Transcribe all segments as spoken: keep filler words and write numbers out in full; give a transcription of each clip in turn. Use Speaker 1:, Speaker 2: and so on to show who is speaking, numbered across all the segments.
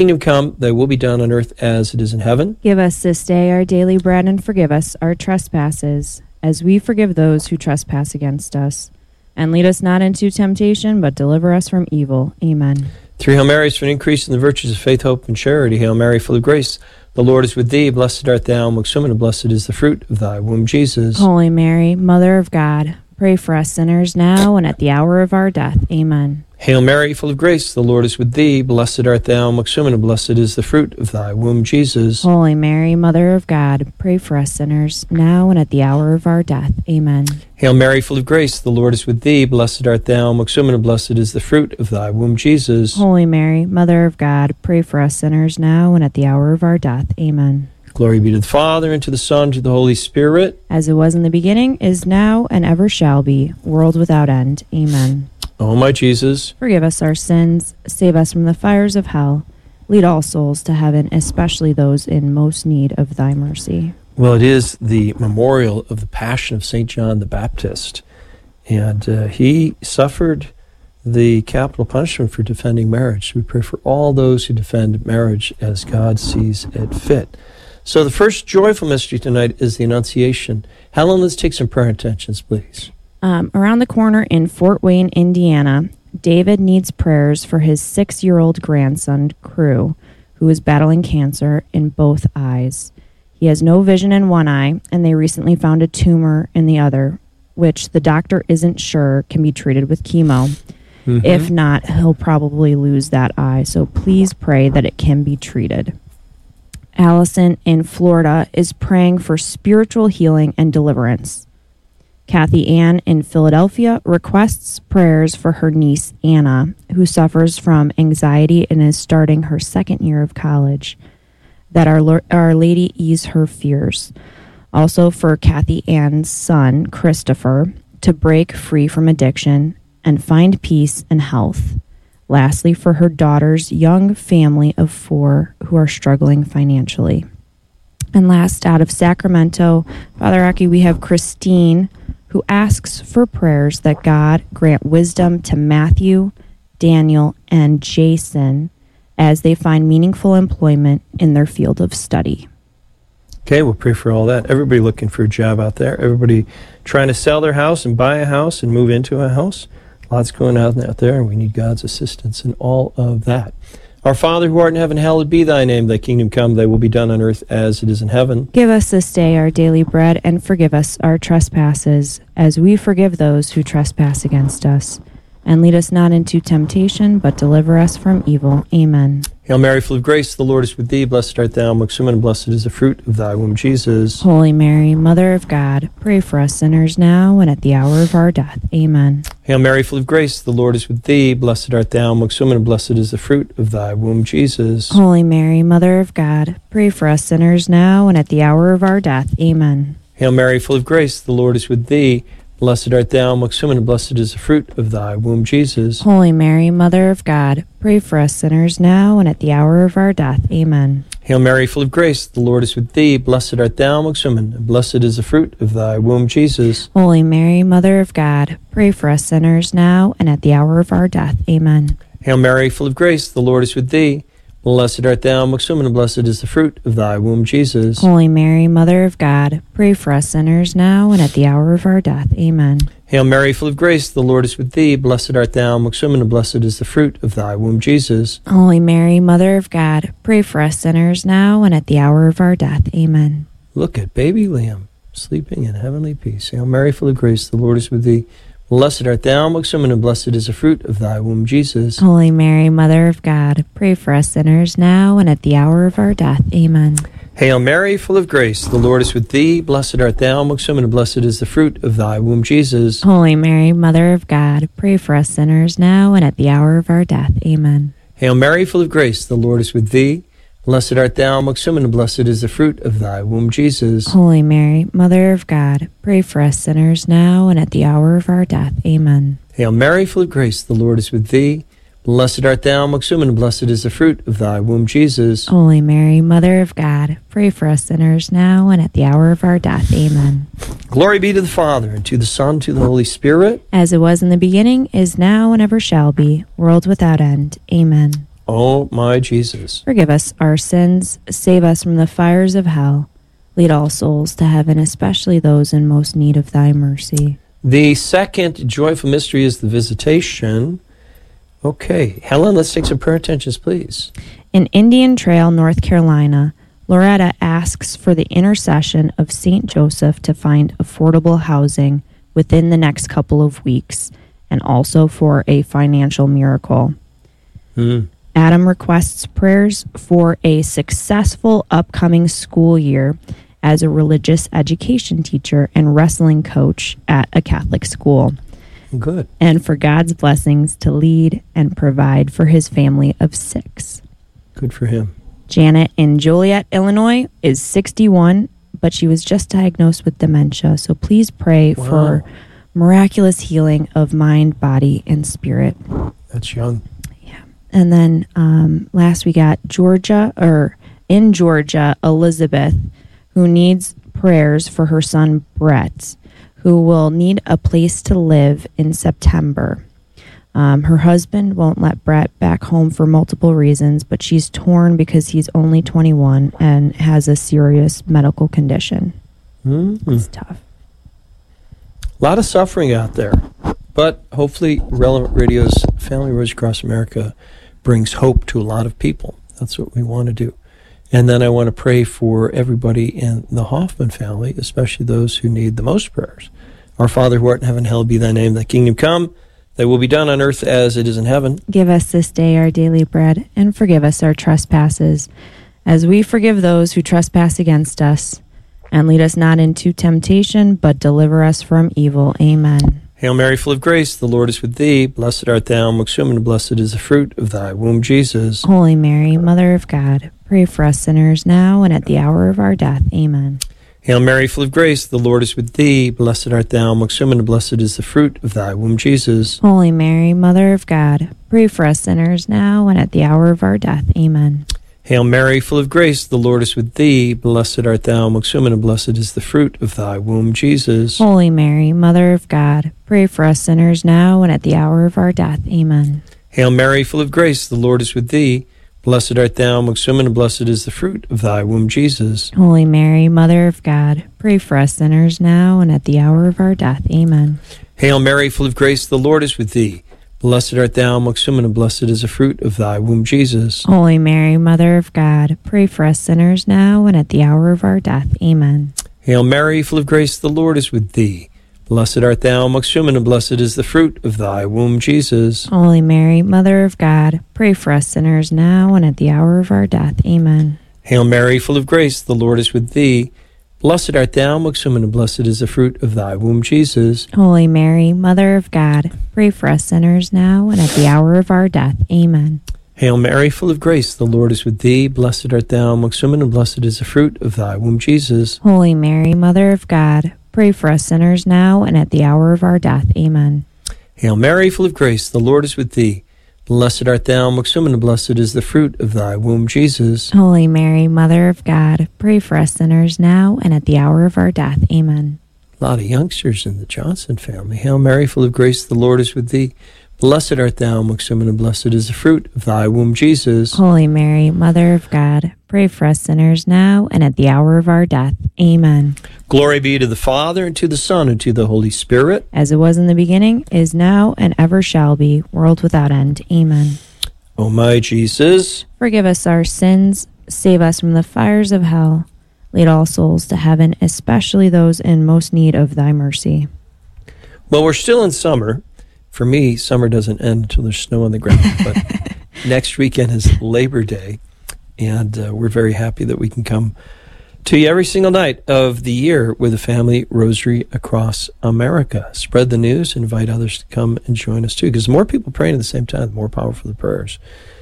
Speaker 1: Kingdom come, thy will be done on earth as it is in heaven.
Speaker 2: Give us this day our daily bread, and forgive us our trespasses, as we forgive those who trespass against us. And lead us not into temptation, but deliver us from evil. Amen.
Speaker 1: Three Hail Marys for an increase in the virtues of faith, hope, and charity. Hail Mary, full of grace, the Lord is with thee. Blessed art thou amongst women, and blessed is the fruit of thy womb, Jesus.
Speaker 2: Holy Mary, Mother of God, pray for us sinners now and at the hour of our death. Amen.
Speaker 1: Hail Mary, full of grace, the Lord is with thee. Blessed art thou amongst women, and blessed is the fruit of thy womb, Jesus.
Speaker 2: Holy Mary, Mother of God, pray for us sinners, now and at the hour of our death. Amen.
Speaker 1: Hail Mary, full of grace, the Lord is with thee. Blessed art thou amongst women, and blessed is the fruit of thy womb, Jesus.
Speaker 2: Holy Mary, Mother of God, pray for us sinners, now and at the hour of our death. Amen.
Speaker 1: Glory be to the Father, and to the Son, and to the Holy Spirit.
Speaker 2: As it was in the beginning, is now, and ever shall be, world without end. Amen.
Speaker 1: O my Jesus,
Speaker 2: forgive us our sins, save us from the fires of hell, lead all souls to heaven, especially those in most need of thy mercy.
Speaker 1: Well, it is the memorial of the Passion of Saint John the Baptist, and uh, he suffered the capital punishment for defending marriage. We pray for all those who defend marriage as God sees it fit. So the first joyful mystery tonight is the Annunciation. Helen, let's take some prayer intentions, please.
Speaker 2: Um, around the corner in Fort Wayne, Indiana, David needs prayers for his six-year-old grandson, Crew, who is battling cancer in both eyes. He has no vision in one eye, and they recently found a tumor in the other, which the doctor isn't sure can be treated with chemo. Mm-hmm. If not, he'll probably lose that eye, so please pray that it can be treated. Allison in Florida is praying for spiritual healing and deliverance. Kathy Ann in Philadelphia requests prayers for her niece, Anna, who suffers from anxiety and is starting her second year of college, that Our, Our Lady ease her fears. Also for Kathy Ann's son, Christopher, to break free from addiction and find peace and health. Lastly, for her daughter's young family of four who are struggling financially. And last, out of Sacramento, Father Aki, we have Christine, who asks for prayers that God grant wisdom to Matthew, Daniel, and Jason as they find meaningful employment in their field of study.
Speaker 1: Okay, we'll pray for all that. Everybody looking for a job out there. Everybody trying to sell their house and buy a house and move into a house. Lots going on out there, and we need God's assistance in all of that. Our Father who art in heaven, hallowed be thy name. Thy kingdom come, thy will be done on earth as it is in heaven.
Speaker 2: Give us this day our daily bread, and forgive us our trespasses, as we forgive those who trespass against us. And lead us not into temptation, but deliver us from evil. Amen.
Speaker 1: Hail Mary, full of grace, the Lord is with thee. Blessed art thou amongst women, and blessed is the fruit of thy womb, Jesus.
Speaker 2: Holy Mary, Mother of God, pray for us sinners now and at the hour of our death. Amen.
Speaker 1: Hail Mary, full of grace, the Lord is with thee. Blessed art thou amongst women, and blessed is the fruit of thy womb, Jesus.
Speaker 2: Holy Mary, Mother of God, pray for us sinners now and at the hour of our death. Amen.
Speaker 1: Hail Mary, full of grace, the Lord is with thee. Blessed art thou amongst women, and blessed is the fruit of thy womb, Jesus.
Speaker 2: Holy Mary, Mother of God, pray for us sinners now and at the hour of our death. Amen.
Speaker 1: Hail Mary, full of grace, the Lord is with thee. Blessed art thou amongst women, and blessed is the fruit of thy womb, Jesus.
Speaker 2: Holy Mary, Mother of God, pray for us sinners now and at the hour of our death. Amen.
Speaker 1: Hail Mary, full of grace, the Lord is with thee. Blessed art thou amongst women, and blessed is the fruit of thy womb, Jesus.
Speaker 2: Holy Mary, Mother of God, pray for us sinners now and at the hour of our death. Amen.
Speaker 1: Hail Mary, full of grace, the Lord is with thee. Blessed art thou amongst women, and blessed is the fruit of thy womb, Jesus.
Speaker 2: Holy Mary, Mother of God, pray for us sinners now and at the hour of our death. Amen.
Speaker 1: Look at baby Liam, sleeping in heavenly peace. Hail Mary, full of grace, the Lord is with thee. Blessed art thou amongst women, and blessed is the fruit of thy womb, Jesus.
Speaker 2: Holy Mary, Mother of God, pray for us sinners now and at the hour of our death. Amen.
Speaker 1: Hail Mary, full of grace, the Lord is with thee. Blessed art thou amongst women, and blessed is the fruit of thy womb, Jesus.
Speaker 2: Holy Mary, Mother of God, pray for us sinners now and at the hour of our death. Amen.
Speaker 1: Hail Mary, full of grace, the Lord is with thee. Blessed art thou amongst women, and blessed is the fruit of thy womb, Jesus.
Speaker 2: Holy Mary, Mother of God, pray for us sinners now and at the hour of our death. Amen.
Speaker 1: Hail Mary, full of grace, the Lord is with thee. Blessed art thou amongst women, and blessed is the fruit of thy womb, Jesus.
Speaker 2: Holy Mary, Mother of God, pray for us sinners now and at the hour of our death. Amen.
Speaker 1: Glory be to the Father, and to the Son, and to the Holy Spirit.
Speaker 2: As it was in the beginning, is now, and ever shall be, world without end. Amen.
Speaker 1: Oh, my Jesus.
Speaker 2: Forgive us our sins, save us from the fires of hell. Lead all souls to heaven, especially those in most need of thy mercy.
Speaker 1: The second joyful mystery is the visitation. Okay, Helen, let's take some prayer intentions, please.
Speaker 2: In Indian Trail, North Carolina, Loretta asks for the intercession of Saint Joseph to find affordable housing within the next couple of weeks, and also for a financial miracle.
Speaker 1: Mm.
Speaker 2: Adam requests prayers for a successful upcoming school year as a religious education teacher and wrestling coach at a Catholic school.
Speaker 1: Good.
Speaker 2: And for God's blessings to lead and provide for his family of six.
Speaker 1: Good for him.
Speaker 2: Janet in Joliet, Illinois is sixty-one, but she was just diagnosed with dementia. So please pray
Speaker 1: Wow.
Speaker 2: for miraculous healing of mind, body, and spirit.
Speaker 1: That's young.
Speaker 2: Yeah. And then um, last we got Georgia, or in Georgia, Elizabeth, who needs prayers for her son Brett, who will need a place to live in September. Um, her husband won't let Brett back home for multiple reasons, but she's torn because he's only twenty-one and has a serious medical condition.
Speaker 1: Mm-hmm.
Speaker 2: It's tough.
Speaker 1: A lot of suffering out there, but hopefully Relevant Radio's Family Rose Across America brings hope to a lot of people. That's what we want to do. And then I want to pray for everybody in the Hoffman family, especially those who need the most prayers. Our Father who art in heaven, hallowed be thy name. Thy kingdom come, thy will be done on earth as it is in heaven.
Speaker 2: Give us this day our daily bread, and forgive us our trespasses, as we forgive those who trespass against us. And lead us not into temptation, but deliver us from evil. Amen.
Speaker 1: Hail Mary, full of grace, the Lord is with thee. Blessed art thou amongst women, and blessed is the fruit of thy womb, Jesus.
Speaker 2: Holy Mary, Mother of God, pray for us sinners now and at the hour of our death. Amen.
Speaker 1: Hail Mary, full of grace, the Lord is with thee. Blessed art thou amongst women, and blessed is the fruit of thy womb, Jesus.
Speaker 2: Holy Mary, Mother of God, pray for us sinners now and at the hour of our death. Amen.
Speaker 1: Hail Mary, full of grace, the Lord is with thee. Blessed art thou amongst women, and blessed is the fruit of thy womb, Jesus.
Speaker 2: Holy Mary, Mother of God, pray for us sinners now and at the hour of our death. Amen.
Speaker 1: Hail Mary, full of grace, the Lord is with thee. Blessed art thou amongst women, and blessed is the fruit of thy womb, Jesus.
Speaker 2: Holy Mary, Mother of God, pray for us sinners now and at the hour of our death. Amen.
Speaker 1: Hail Mary, full of grace, the Lord is with thee. Blessed art thou amongst women, and blessed is the fruit of thy womb, Jesus.
Speaker 2: Holy Mary, Mother of God, pray for us sinners now and at the hour of our death. Amen.
Speaker 1: Hail Mary, full of grace, the Lord is with thee. Blessed art thou amongst women, and blessed is the fruit of thy womb, Jesus.
Speaker 2: Holy Mary, Mother of God, pray for us sinners now and at the hour of our death. Amen.
Speaker 1: Hail Mary, full of grace, the Lord is with thee. Blessed art thou amongst women, and blessed is the fruit of thy womb, Jesus.
Speaker 2: Holy Mary, Mother of God, pray for us sinners now and at the hour of our death. Amen.
Speaker 1: Hail Mary, full of grace, the Lord is with thee. Blessed art thou amongst women, and blessed is the fruit of thy womb, Jesus.
Speaker 2: Holy Mary, Mother of God, pray for us sinners now and at the hour of our death. Amen.
Speaker 1: Hail Mary, full of grace, the Lord is with thee. Blessed art thou amongst women, and blessed is the fruit of thy womb, Jesus.
Speaker 2: Holy Mary, Mother of God, pray for us sinners now and at the hour of our death. Amen.
Speaker 1: A lot of youngsters in the Johnson family. Hail Mary, full of grace, the Lord is with thee. Blessed art thou amongst women, and blessed is the fruit of thy womb, Jesus.
Speaker 2: Holy Mary, Mother of God, pray for us sinners now and at the hour of our death. Amen.
Speaker 1: Glory be to the Father, and to the Son, and to the Holy Spirit.
Speaker 2: As it was in the beginning, is now, and ever shall be, world without end. Amen.
Speaker 1: O my Jesus,
Speaker 2: forgive us our sins, save us from the fires of hell, lead all souls to heaven, especially those in most need of thy mercy.
Speaker 1: Well, we're still in summer. For me, summer doesn't end until there's snow on the ground, but next weekend is Labor Day, and uh, we're very happy that we can come to you every single night of the year with a family rosary across America. Spread the news, invite others to come and join us too, because the more people praying at the same time, the more powerful the prayers.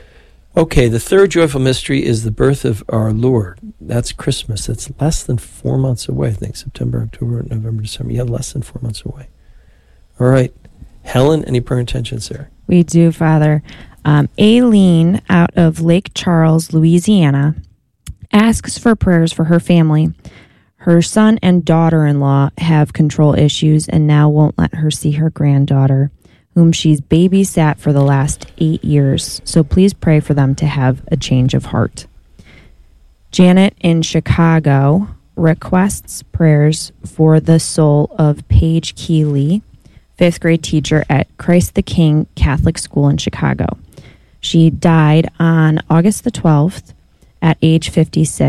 Speaker 1: Okay, the third joyful mystery is the birth of our Lord. That's Christmas. That's less than four months away, I think. September, October, November, December. Yeah, less than four months away. All right. Helen, any prayer intentions there?
Speaker 2: We do, Father. Um, Aileen out of Lake Charles, Louisiana, asks for prayers for her family. Her son and daughter-in-law have control issues and now won't let her see her granddaughter, whom she's babysat for the last eight years. So please pray for them to have a change of heart. Janet in Chicago requests prayers for the soul of Paige Keeley, fifth grade teacher at Christ the King Catholic School in Chicago. She died on August the twelfth at age fifty-six.